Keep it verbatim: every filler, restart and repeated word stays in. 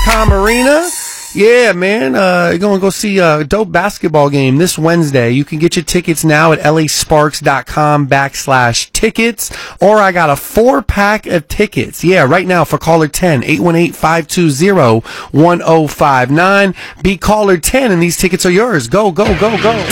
com Arena. Yeah, man. Uh, you're going to go see a dope basketball game this Wednesday. You can get your tickets now at lasparks.com backslash tickets. Or I got a four-pack of tickets. Yeah, right now for caller ten, eight one eight, five two zero, one zero five nine. Be caller ten, and these tickets are yours. Go, go, go, go.